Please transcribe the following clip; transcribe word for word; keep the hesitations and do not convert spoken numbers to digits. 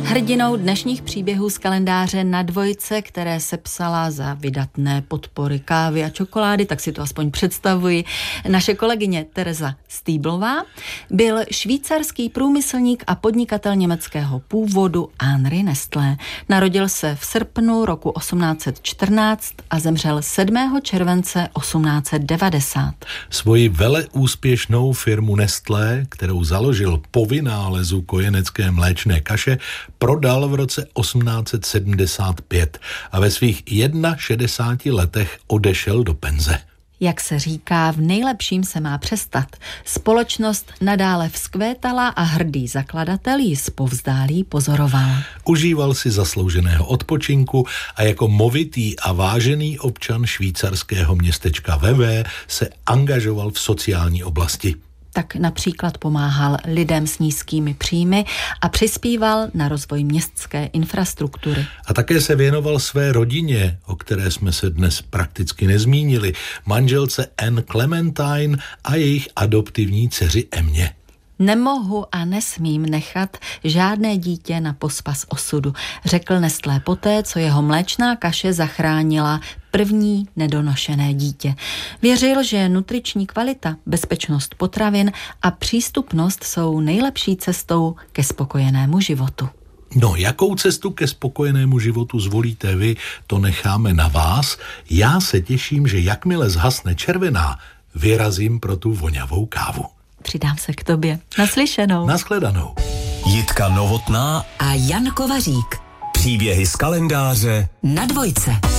Hrdinou dnešních příběhů z kalendáře Na dvojce, které sepsala za vydatné podpory kávy a čokolády, tak si to aspoň představuji, naše kolegyně Tereza Stýblová, byl švýcarský průmyslník a podnikatel německého původu Henri Nestlé. Narodil se v srpnu roku osmnáct set čtrnáct a zemřel sedmého července osmnáct set devadesát. Svoji veleúspěšnou firmu Nestlé, kterou založil po vynálezu kojenecké mléčné kaše, prodal v roce osmnáct set sedmdesát pět a ve svých šedesáti jedné letech odešel do penze. Jak se říká, v nejlepším se má přestat. Společnost nadále vzkvétala a hrdý zakladatel ji zpovzdálí pozoroval. Užíval si zaslouženého odpočinku a jako movitý a vážený občan švýcarského městečka Vevey se angažoval v sociální oblasti. Tak například pomáhal lidem s nízkými příjmy a přispíval na rozvoj městské infrastruktury. A také se věnoval své rodině, o které jsme se dnes prakticky nezmínili, manželce Anne Clementine a jejich adoptivní dceři Emmě. Nemohu a nesmím nechat žádné dítě na pospas osudu, řekl Nestlé poté, co jeho mléčná kaše zachránila první nedonošené dítě. Věřil, že nutriční kvalita, bezpečnost potravin a přístupnost jsou nejlepší cestou ke spokojenému životu. No, jakou cestu ke spokojenému životu zvolíte vy, to necháme na vás. Já se těším, že jakmile zhasne červená, vyrazím pro tu voňavou kávu. Přidám se k tobě. Naslyšenou. Nashledanou. Jitka Novotná a Jan Kovařík. Příběhy z kalendáře Na dvojce.